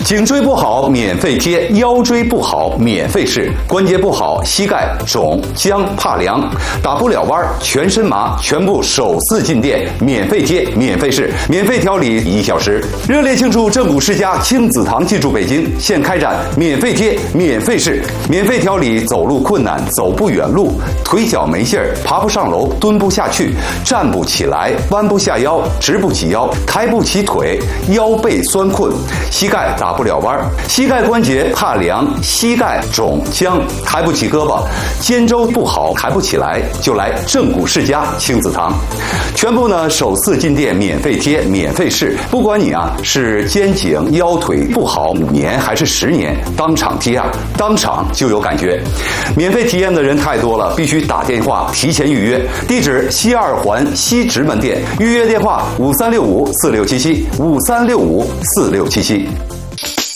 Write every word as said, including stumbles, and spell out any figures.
颈椎不好免费贴，腰椎不好免费试，关节不好膝盖肿僵怕凉打不了弯全身麻，全部手四进店免费贴免费试，免费调理一小时。热烈庆祝正骨世家亲子堂进驻北京，现开展免费贴免费试，免费调理走路困难走不远路，腿脚没劲儿爬不上楼蹲不下去站不起来弯不下腰直不起腰抬不起腿腰背酸困膝盖打不了弯膝盖关节怕凉膝盖肿僵抬不起胳膊肩周不好抬不起来，就来正骨世家亲子堂，全部呢首次进店免费贴免费试，不管你啊是肩颈腰腿不好五年还是十年，当场贴啊当场就有感觉。免费体验的人太多了，必须打电话提前预约，地址西二环西直门店，预约电话五三六五四六七七五三六五四六七七。